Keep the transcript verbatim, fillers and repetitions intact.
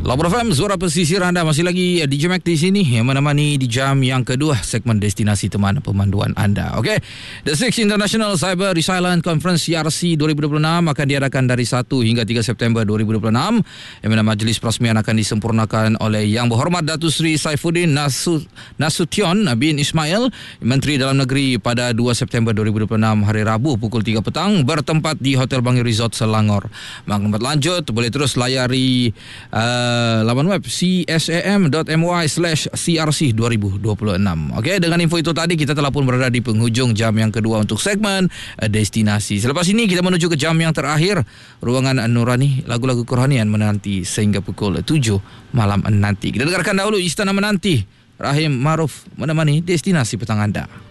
Labur F M, suara pesisir anda masih lagi D J Mac di sini yang menemani di jam yang kedua segmen destinasi teman pemanduan anda. Okey, The Sixth International Cyber Resilient Conference C R C dua ribu dua puluh enam akan diadakan dari satu hingga tiga September dua ribu dua puluh enam. Yang mana majlis perasmian akan disempurnakan oleh Yang Berhormat Datuk Seri Saifuddin Nasu, Nasution bin Ismail, Menteri Dalam Negeri, pada dua September dua ribu dua puluh enam hari Rabu pukul tiga petang bertempat di Hotel Bangil Resort Selangor. Maklumat lanjut boleh terus layari uh, laman web c s a m dot m y slash c r c dua ribu dua puluh enam. Okey, dengan info itu tadi kita telah pun berada di penghujung jam yang kedua untuk segmen uh, destinasi. Selepas ini kita menuju ke jam yang terakhir, ruangan Nurani, lagu-lagu kerohanian menanti sehingga pukul tujuh malam nanti. Kita dengarkan dahulu Istana Menanti, Rahim Maruf menemani destinasi petang anda.